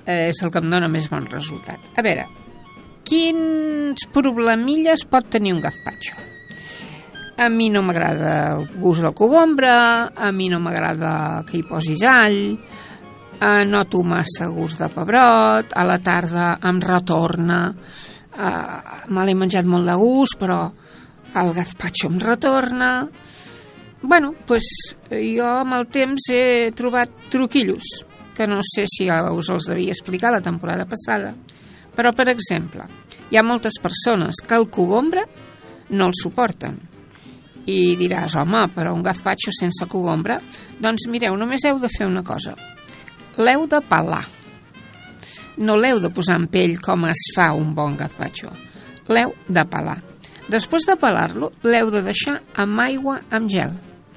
és el que em dona més bon resultat. A veure, quins problemilles pot tenir un gazpacho? A mi no m'agrada el gust del cogombre, a mi no m'agrada que hi posis all, noto massa gust de pebrot, a la tarda em retorna, me l'he menjat molt de gust, però el gazpacho em retorna. Bueno, doncs jo amb el temps he trobat truquillos, que no sé si us els devia explicar la temporada passada, però, per exemple, hi ha moltes persones que el cogombre no el suporten. I diràs, home, però un gazpacho sense cogombre? Doncs mireu, només heu de fer una cosa. L'heu de pelar. No l'heu de posar en pell com es fa un bon gazpacho. L'heu de pelar. Després de pelar-lo, l'heu de deixar amb aigua amb gel.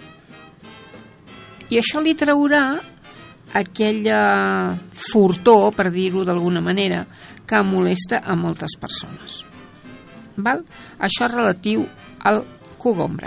I això li traurà aquella fortor, per dir-ho d'alguna manera, que molesta a moltes persones. Val? Això és relatiu al cogombre.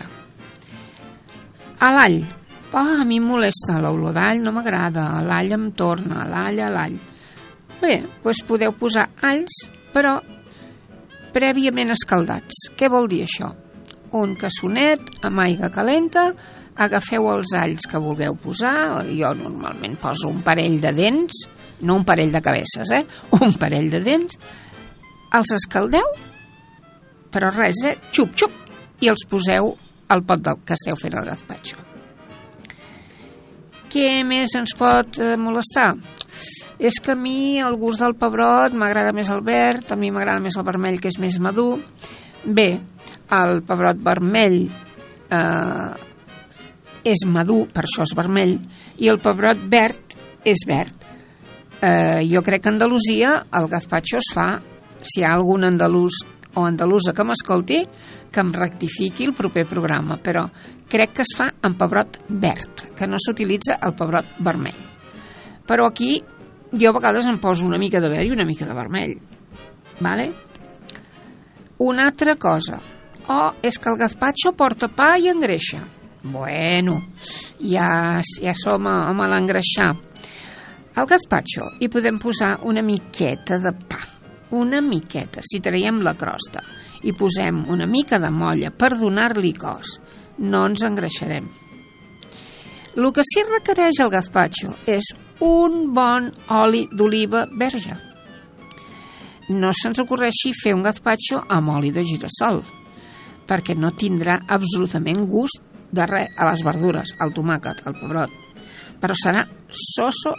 A l'all. A mi em molesta l'olor d'all, no m'agrada. L'all em torna, l'all. Bé, doncs podeu posar alls, però prèviament escaldats. Què vol dir això? Un cassonet amb aigua calenta, agafeu els alls que vulgueu posar, jo normalment poso un parell de dents, no un parell de cabeces, un parell de dents, els escaldeu, però res, xup, xup, i els poseu al pot que esteu fent el gazpacho. Què més ens pot molestar? És que a mi el gust del pebrot m'agrada més el verd, a mi m'agrada més el vermell, que és més madur. Bé, el pebrot vermell és madur, per això és vermell, i el pebrot verd és verd. Jo crec que a Andalusia el gazpacho es fa, si hi ha algun andalús o andalusa que m'escolti, que em rectifiqui el proper programa, però crec que es fa amb pebrot verd, que no s'utilitza el pebrot vermell. Però aquí jo a vegades em poso una mica de verd i una mica de vermell. Vale? Una altra cosa. És que el gazpacho porta pa i engreixa. Bueno, ja som amb l'engreixar. Al gazpacho hi podem posar una miqueta de pa. Una miqueta, si traiem la crosta, i posem una mica de molla per donar-li cos, no ens engreixarem. El que sí requereix el gazpacho és un bon oli d'oliva verge. No se'ns ocorreixi fer un gazpacho amb oli de girassol, perquè no tindrà absolutament gust de res a les verdures, al tomàquet, al pebrot, però serà soso.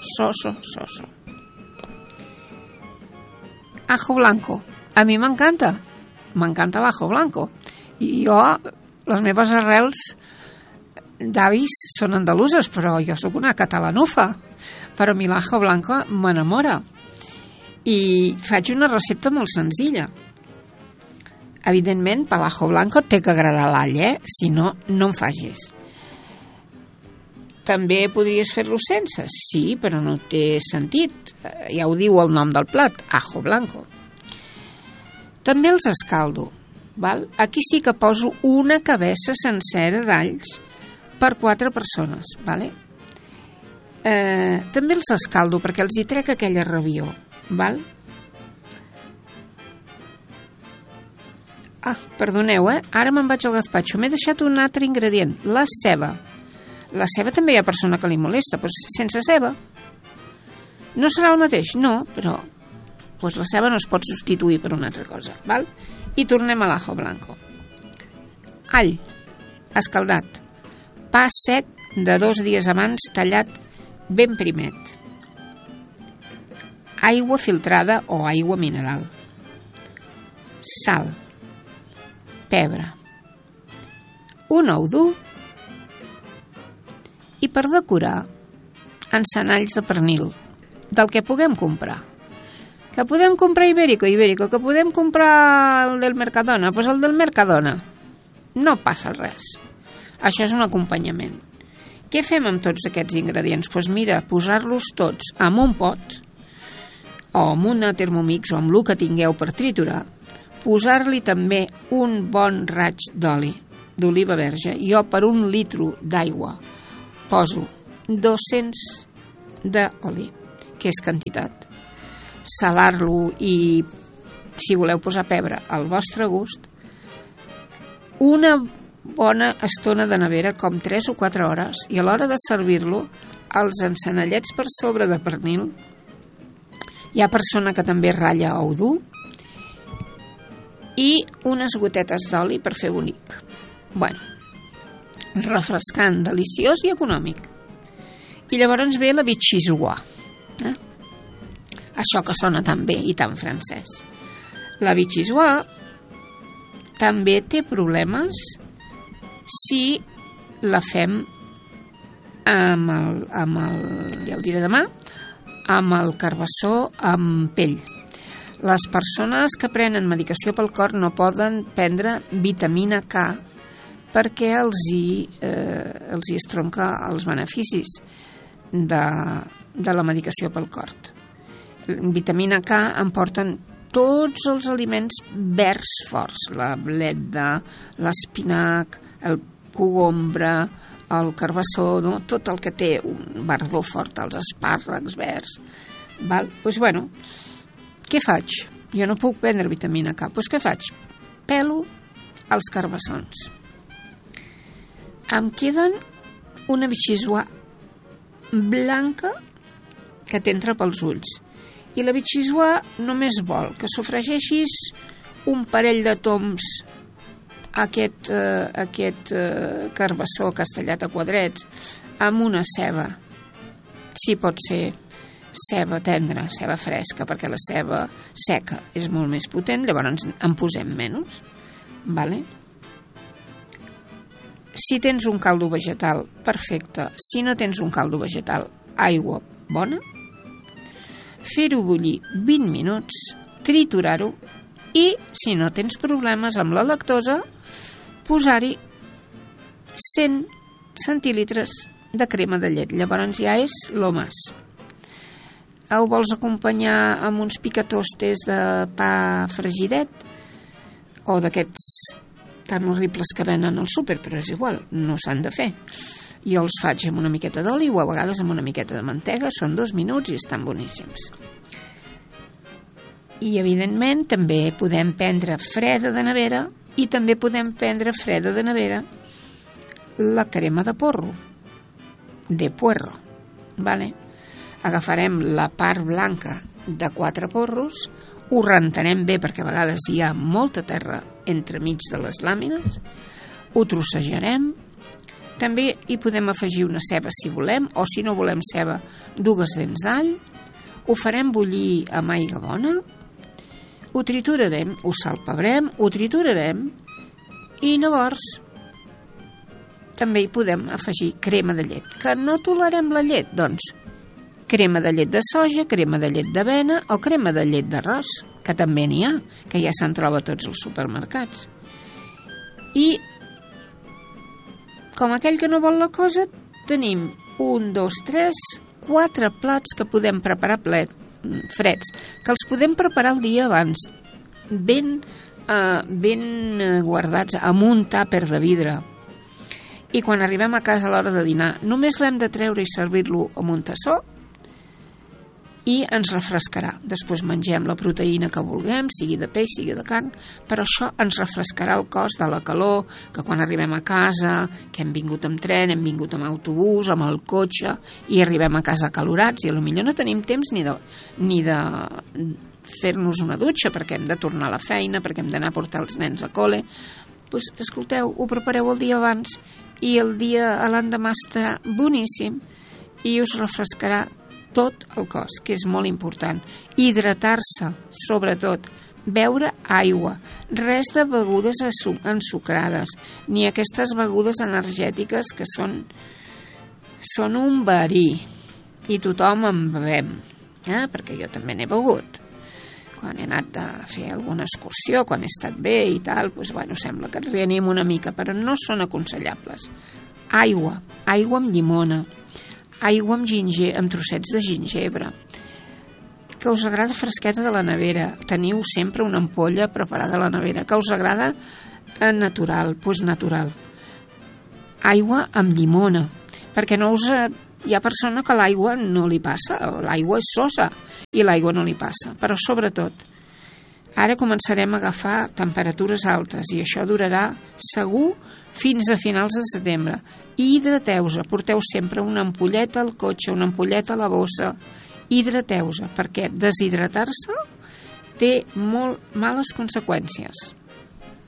Ajo blanco. A mi m'encanta l'ajo blanco. I jo, les meves arrels d'avis són andaluses, però jo sóc una catalanufa. Però a mi l'ajo blanco m'enamora. I faig una recepta molt senzilla. Evidentment, per l'ajo blanco té que agradar l'all, si no, no en facis. També podries fer-lo sense? Sí, però no té sentit. Ja ho diu el nom del plat, ajo blanco. També els escaldo. Val? Aquí sí que poso una cabeça sencera d'alls per 4 persones. Vale? També els escaldo perquè els hi trec aquella rabió. Val? Perdoneu, ara me'n vaig al gazpacho. M'he deixat un altre ingredient, la ceba. La ceba també hi ha persona que li molesta, però sense ceba no serà el mateix? No, però la ceba no es pot substituir per una altra cosa, val? I tornem a l'ajo blanco. All escaldat, pa sec de 2 dies abans tallat ben primet, aigua filtrada o aigua mineral, sal, pebre, un ou dur i per decorar encenalls de pernil, del que puguem comprar. Que podem comprar Ibérico, que podem comprar el del Mercadona, doncs el del Mercadona. No passa res. Això és un acompanyament. Què fem amb tots aquests ingredients? Doncs mira, posar-los tots en un pot, o amb una Thermomix, o amb el que tingueu per triturar, posar-li també un bon raig d'oli, d'oliva verge. Jo per 1 litre d'aigua poso 200 d'oli, que és quantitat. salar-lo i, si voleu posar pebre, al vostre gust. Una bona estona de nevera, com 3 o 4 hores, i a l'hora de servir-lo, els encenallets per sobre de pernil. Hi ha persona que també ratlla ou dur i unes gotetes d'oli per fer bonic. Bueno, refrescant, deliciós i econòmic. I llavors ve la vichyssoise, això que sona tan bé i tan francès. La vichyssoise també té problemes si la fem ja ho diré demà, amb el carbassó amb pell. Les persones que prenen medicació pel cor no poden prendre vitamina K perquè els hi estronca els beneficis de la medicació pel cor. Vitamina K en porten tots els aliments verds forts, la bleda, l'espinac, el cogombre, el carbassó, no? Tot el que té un verdor fort, els espàrrecs verds. Doncs bueno, què faig? Jo no puc prendre vitamina K. Doncs què faig? Pelo els carbassons. Em queden una vichyssoise blanca que t'entra pels ulls. I la vichyssoise només vol que sofregeixis un parell de toms aquest carbassó castellat a quadrets amb una ceba, si pot ser ceba tendra, ceba fresca, perquè la ceba seca és molt més potent, llavors en posem menys, vale? Si tens un caldo vegetal, perfecte. Si no tens un caldo vegetal, aigua bona, fer-ho bullir 20 minuts, triturar-ho i, si no tens problemes amb la lactosa, posar-hi 100 centilitres de crema de llet. Llavors ja és lo más. Ho vols acompanyar amb uns picatostes de pa fregidet o d'aquests tan horribles que venen al súper, però és igual, no s'han de fer. Jo els faig amb una miqueta d'oli o a vegades amb una miqueta de mantega, són 2 minuts i estan boníssims. I evidentment també podem prendre freda de nevera i també podem prendre freda de nevera la crema de porro, de puerro, vale? Agafarem la part blanca de 4 porros, ho rentarem bé perquè a vegades hi ha molta terra entremig de les làmines, ho trossejarem, també hi podem afegir una ceba si volem, o si no volem ceba, 2 dents d'all, ho farem bullir amb aigua bona, ho triturarem, ho salpebrem, ho triturarem i llavors també hi podem afegir crema de llet. Que no tolerem la llet? Doncs crema de llet de soja, crema de llet d'avena o crema de llet d'arròs, que també n'hi ha, que ja se'n troba a tots els supermercats. I com aquell que no vol la cosa, tenim 1, 2, 3, 4 plats que podem preparar freds, que els podem preparar el dia abans, ben guardats amb un tàper de vidre. I quan arribem a casa a l'hora de dinar, només l'hem de treure i servir-lo amb un tassó i ens refrescarà. Després mengem la proteïna que vulguem, sigui de peix, sigui de carn, però això ens refrescarà el cos de la calor, que quan arribem a casa, que hem vingut amb tren, hem vingut amb autobús, amb el cotxe, i arribem a casa acalorats, i potser no tenim temps ni de fer-nos una dutxa, perquè hem de tornar a la feina, perquè hem d'anar a portar els nens a col·le. Doncs, escolteu, ho prepareu el dia abans, i el dia a l'endemà estarà boníssim, i us refrescarà tot el cos, que és molt important. Hidratar-se, sobretot, beure aigua, res de begudes ensucrades, ni aquestes begudes energètiques que són un verí, i tothom en bevem, perquè jo també n'he begut. Quan he anat a fer alguna excursió, quan he estat bé i tal, doncs, bueno, sembla que et reanim una mica, però no són aconsellables. Aigua amb llimona, aigua amb trossets de gingebre. Que us agrada fresqueta de la nevera, teniu sempre una ampolla preparada a la nevera. Que us agrada natural, doncs natural. Aigua amb llimona, perquè hi ha persona que l'aigua no li passa, l'aigua és sosa, i l'aigua no li passa. Però sobretot, ara començarem a agafar temperatures altes i això durarà segur fins a finals de setembre. I hidrateu-se, porteu sempre una ampolleta al cotxe, una ampolleta a la bossa, hidrateu-se, perquè deshidratar-se té molt males conseqüències.